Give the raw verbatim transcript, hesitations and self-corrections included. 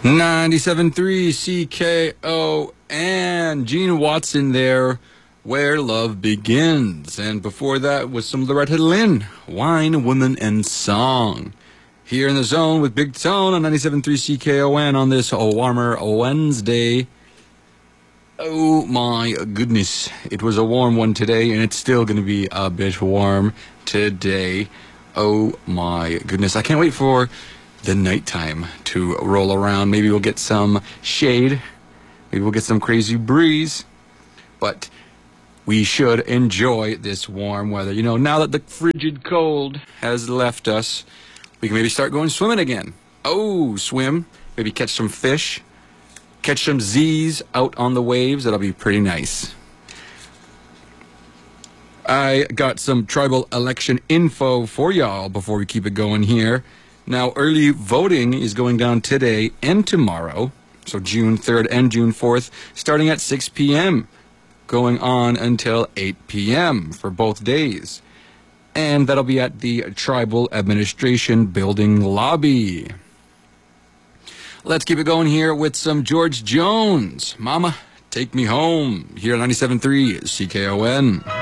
ninety-seven point three C K O and Gene Watson there, Where Love Begins. And before that was some Loretta Lynn, Wine, Woman, and Song. Here in the zone with Big Tone on ninety-seven point three C K O N on this warmer Wednesday. Oh my goodness, it was a warm one today, and it's still going to be a bit warm today. Oh my goodness, I can't wait for the nighttime to roll around. Maybe we'll get some shade. Maybe we'll get some crazy breeze. But we should enjoy this warm weather. You know, now that the frigid cold has left us, we can maybe start going swimming again. Oh, swim. Maybe catch some fish. Catch some Z's out on the waves. That'll be pretty nice. I got some tribal election info for y'all before we keep it going here. Now, early voting is going down today and tomorrow, so June third and June fourth, starting at six p.m., going on until eight p.m. for both days. And that'll be at the Tribal Administration Building lobby. Let's keep it going here with some George Jones. Mama, Take Me Home, here on ninety-seven point three C K O N.